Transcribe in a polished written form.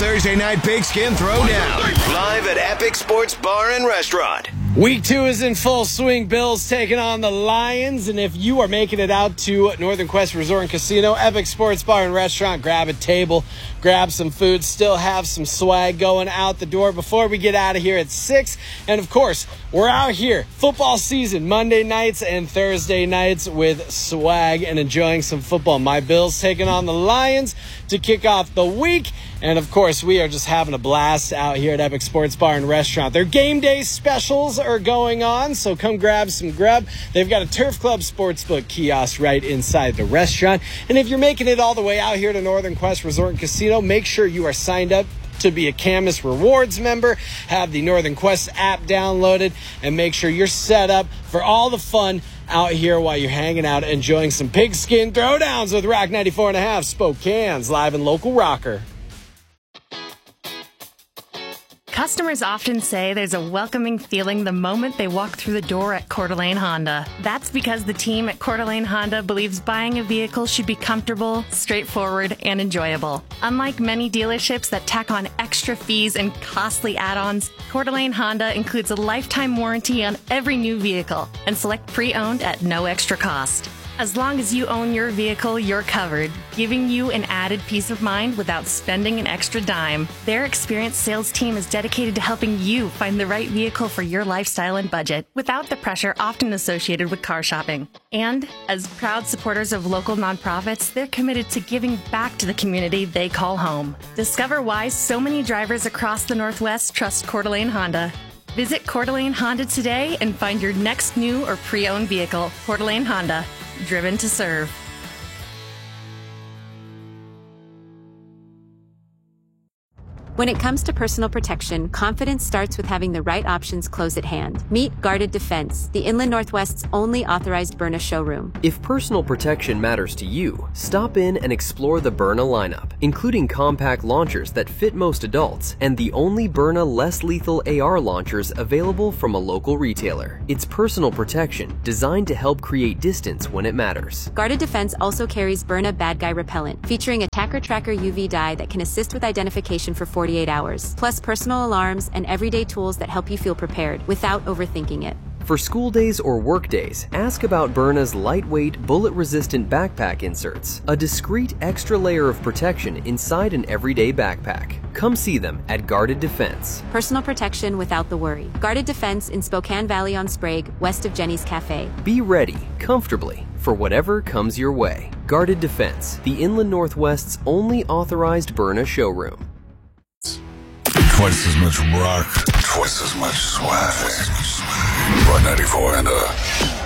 Thursday Night Pigskin Throwdown. Live at Epic Sports Bar and Restaurant. Week 2 is in full swing. Bills taking on the Lions. And if you are making it out to Northern Quest Resort and Casino, Epic Sports Bar and Restaurant, grab a table, grab some food, still have some swag going out the door before we get out of here at 6. And, of course, we're out here, football season, Monday nights and Thursday nights with swag and enjoying some football. My Bills taking on the Lions to kick off the week. And, of course, we are just having a blast out here at Epic Sports Bar and Restaurant. Their game day specials are going on, so come grab some grub. They've got a Turf Club Sportsbook kiosk right inside the restaurant. And if you're making it all the way out here to Northern Quest Resort and Casino, make sure you are signed up to be a Camus Rewards member, have the Northern Quest app downloaded, and make sure you're set up for all the fun out here while you're hanging out, enjoying some pigskin throwdowns with Rock 94.5 Spokane's live and local rocker. Customers often say there's a welcoming feeling the moment they walk through the door at Coeur d'Alene Honda. That's because the team at Coeur d'Alene Honda believes buying a vehicle should be comfortable, straightforward, and enjoyable. Unlike many dealerships that tack on extra fees and costly add-ons, Coeur d'Alene Honda includes a lifetime warranty on every new vehicle and select pre-owned at no extra cost. As long as you own your vehicle, you're covered, giving you an added peace of mind without spending an extra dime. Their experienced sales team is dedicated to helping you find the right vehicle for your lifestyle and budget without the pressure often associated with car shopping. And as proud supporters of local nonprofits, they're committed to giving back to the community they call home. Discover why so many drivers across the Northwest trust Coeur d'Alene Honda. Visit Coeur d'Alene Honda today and find your next new or pre-owned vehicle. Coeur d'Alene Honda. Driven to serve. When it comes to personal protection, confidence starts with having the right options close at hand. Meet Guarded Defense, the Inland Northwest's only authorized Byrna showroom. If personal protection matters to you, stop in and explore the Byrna lineup, including compact launchers that fit most adults and the only Byrna less lethal AR launchers available from a local retailer. It's personal protection designed to help create distance when it matters. Guarded Defense also carries Byrna Bad Guy Repellent, featuring a Tacker Tracker UV dye that can assist with identification for 48 hours, plus personal alarms and everyday tools that help you feel prepared without overthinking it. For school days or work days, ask about Byrna's lightweight, bullet-resistant backpack inserts, a discreet extra layer of protection inside an everyday backpack. Come see them at Guarded Defense. Personal protection without the worry. Guarded Defense in Spokane Valley on Sprague, west of Jenny's Cafe. Be ready, comfortably, for whatever comes your way. Guarded Defense, the Inland Northwest's only authorized Byrna showroom. Twice as much rock, twice as much swag. Rock 94 and